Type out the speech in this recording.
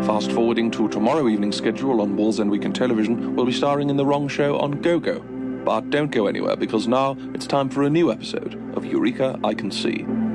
Fast forwarding to tomorrow evening's schedule on Wallsend Weekend Television, we'll be starring in The Wrong Show on Go-Go. But don't go anywhere, because now it's time for a new episode of Eureka, I Can See.